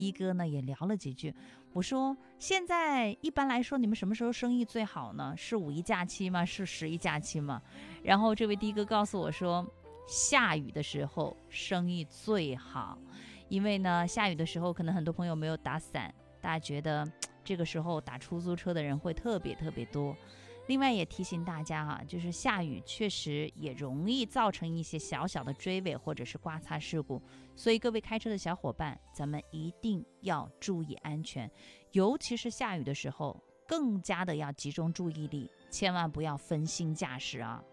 一哥呢也聊了几句，我说现在一般来说你们什么时候生意最好呢？是五一假期吗？是十一假期吗？然后这位的哥告诉我说，下雨的时候生意最好，因为呢下雨的时候可能很多朋友没有打伞，大家觉得这个时候打出租车的人会特别特别多。另外也提醒大家哈，就是下雨确实也容易造成一些小小的追尾或者是刮擦事故，所以各位开车的小伙伴，咱们一定要注意安全，尤其是下雨的时候，更加的要集中注意力，千万不要分心驾驶啊。